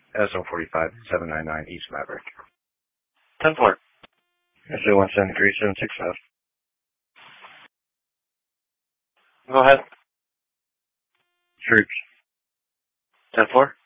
SO45 799 East Maverick. 10-4. SO173 765. Go ahead. Troops. 10-4.